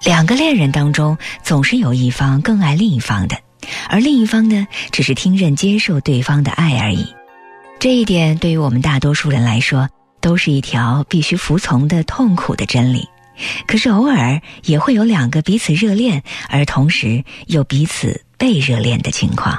两个恋人当中总是有一方更爱另一方的，而另一方呢，只是听任接受对方的爱而已。这一点对于我们大多数人来说都是一条必须服从的痛苦的真理。可是偶尔也会有两个彼此热恋而同时又彼此被热恋的情况。